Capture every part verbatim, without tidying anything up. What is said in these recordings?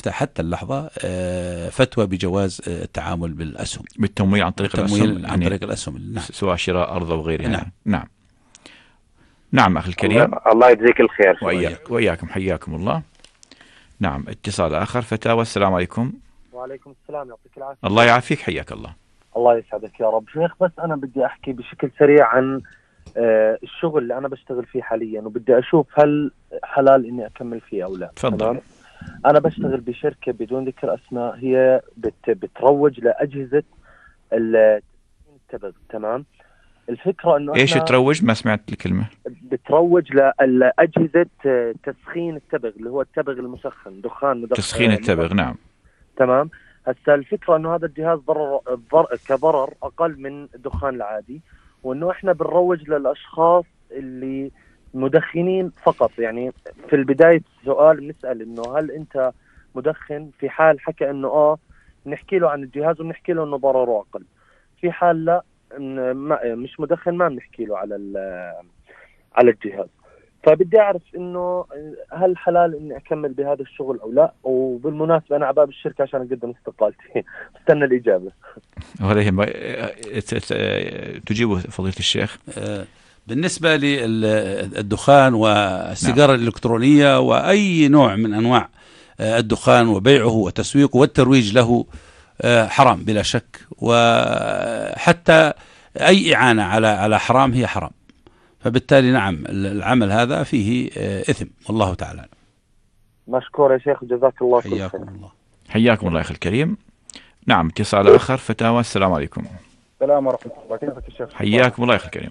حتى حتى اللحظة فتوى بجواز التعامل بالأسهم، بالتمويل عن طريق الأسهم، عن طريق الأسهم، نعم. سواء شراء أرض أو غيرها. نعم. نعم نعم أخي الكريم، الله يجزيك الخير. وإياك وإياكم، حياكم الله. نعم، اتصال آخر. فتاوى. السلام عليكم. وعليكم السلام، يعطيك العافية. الله يعافيك، حياك الله. الله يسعدك يا رب. شيخ بس أنا بدي أحكي بشكل سريع عن آه الشغل اللي أنا بشتغل فيه حاليا، وبدي أشوف هل حلال إني أكمل فيه أو لا. تفضل. أنا بشتغل بشركة بدون ذكر أسماء، هي بت بتروج لأجهزة التبغ. تمام. الفكرة إنه إيش تروج؟ ما سمعت الكلمة. بتروج لأجهزة تسخين التبغ، اللي هو التبغ المسخن، دخان مدخن. تسخين التبغ. نعم. تمام. هسه الفكرة إنه هذا الجهاز ضرر كضرر أقل من الدخان العادي، وإنه إحنا بنروج للأشخاص اللي مدخنين فقط. يعني في البداية سؤال بنسأل إنه هل أنت مدخن؟ في حال حكى إنه آه نحكي له عن الجهاز ونحكي له إنه ضرره أقل. في حال لا ما مش مدخن ما بنحكي له على على الجهاز. فبدي أعرف إنه هل حلال إني أكمل بهذا الشغل أو لا؟ وبالمناسبة أنا على باب الشركة عشان أقدم استقالتي. استنى الإجابة. ولا يهمك، تجيبه فضيلة الشيخ. بالنسبة للدخان والسيجارة نعم. الإلكترونية وأي نوع من أنواع الدخان وبيعه وتسويقه والترويج له حرام بلا شك، وحتى أي إعانة على على حرام هي حرام. فبالتالي نعم العمل هذا فيه إثم، والله تعالى. مشكور يا شيخ، جزاك الله خير. حياكم الله. حياكم الله يا أخي الكريم. نعم، اتصال آخر. فتاوى. السلام عليكم. السلام ورحمة الله. كيفك يا شيخ؟ حياكم الله يا أخي الكريم.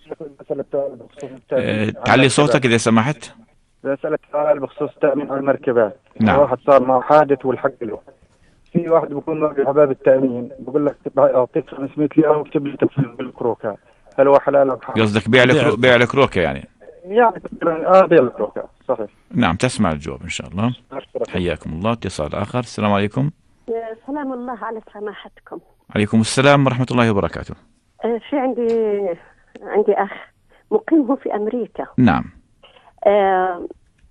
أه تعلي صوتك إذا سمحت. بسألك سؤال بخصوص التأمين على المركبات. نعم. واحد صار معه حادث والحق له. في واحد بيكون واقف باب التأمين بقول لك أعطيك خمسمائة ليرة واكتب لي تفصيل بالكروكة، هل هو حلال أو حرام؟ قصدك بيع لك بيع لك كروكة يعني؟ يعني اه بيع لك كروكة، صحيح. نعم، تسمع الجواب إن شاء الله. حياكم الله. اتصال آخر. السلام عليكم. سلام الله على سماحتكم. عليكم السلام ورحمة الله وبركاته. في عندي عندي أخ مقيم في أمريكا. نعم. أه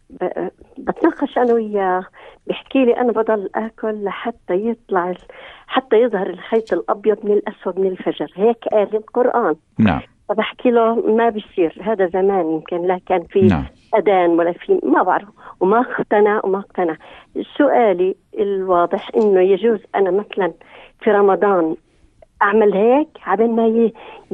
بتناقش أنا وياه، بيحكي لي أنا بضل أكل لحتى يطلع حتى يظهر الخيط الأبيض من الأسود من الفجر، هيك قال القرآن. نعم. فبحكي له ما بيصير، هذا زمان يمكن لا كان في نعم. أذان ولا في ما بعرف، وما اقتنع وما اقتنع. سؤالي الواضح إنه يجوز أنا مثلا في رمضان أعمل هيك عبال ما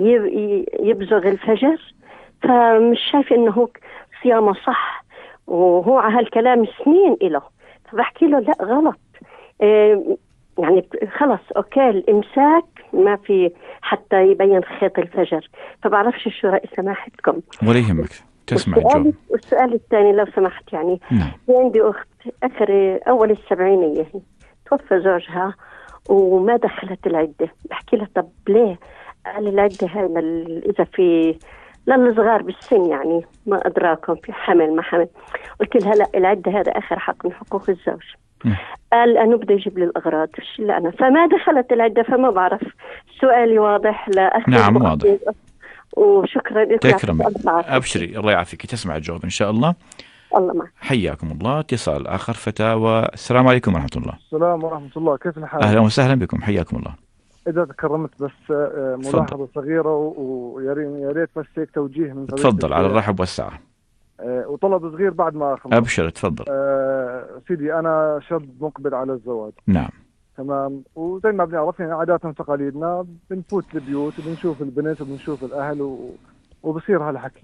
يبزغ الفجر، فمش شايف إنه هو صيامه صح، وهو على هالكلام سنين إله. فبحكي له لا غلط، إيه يعني خلص أوكي الإمساك ما في حتى يبين خيط الفجر. فبعرفش شو رأي سماحتكم. ولا يهمك، تسمع الجواب. والسؤال الثاني لو سمحت، يعني نعم. عندي أخت آخر أول السبعينية توفى زوجها وما دخلت العدة. بحكي لها طب ليه؟ قال العدة هاي إذا في للصغار بالسن، يعني ما أدراكم في حمل ما حمل. قلت لها لا، العدة هذا آخر حق من حقوق الزوج. م. قال أنه بده يجيب لي الأغراض لا أنا، فما دخلت العدة. فما بعرف، سؤالي واضح لأخي. نعم واضح. وشكرا لك. تكرم، أبشري، الله يعافيك. تسمع الجواب إن شاء الله. الله معك. حياكم الله. اتصال آخر. فتاوى. السلام عليكم ورحمة الله. السلام ورحمة الله، كيف الحال؟ أهلا وسهلا بكم، حياكم الله. إذا تكرمت بس ملاحظة صغيرة ويا ريت بس هيك توجيه من تفضل، على الرحب والسعة. وطلب صغير بعد ما أخلص. أبشر، تفضل. أه سيدي أنا شاب مقبل على الزواج. نعم. تمام. وزي ما بنعرف يعني عاداتنا وتقاليدنا بنفوت البيوت وبنشوف البنت وبنشوف الأهل و... وبصير هالحكي.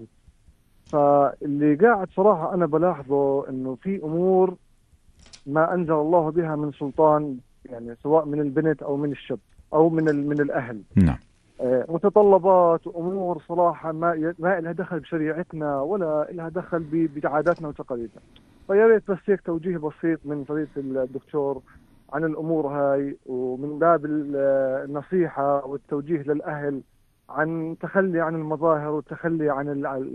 فاللي قاعد صراحة أنا بلاحظه إنه في أمور ما أنزل الله بها من سلطان، يعني سواء من البنت أو من الشاب أو من ال... من الأهل. نعم. آه متطلبات وأمور صراحة ما ي... ما لها دخل بشريعتنا ولا لها دخل ب... بعاداتنا وتقاليدنا. فيا ريت بس هيك توجيه بسيط من فضيلة الدكتور عن الأمور هاي، ومن باب النصيحة والتوجيه للأهل عن تخلي عن المظاهر والتخلي عن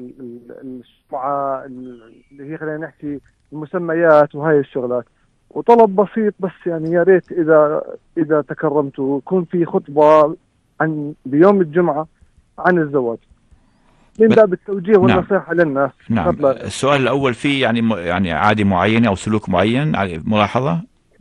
السمعة اللي هي خلينا نحكي المسميات وهاي الشغلات. وطلب بسيط بس يعني يا ريت إذا إذا تكرمتوا يكون في خطبة عن بيوم الجمعة عن الزواج من باب التوجيه والنصيحة. نعم. للناس. نعم. السؤال الأول فيه يعني يعني عادة معينة أو سلوك معين، ملاحظة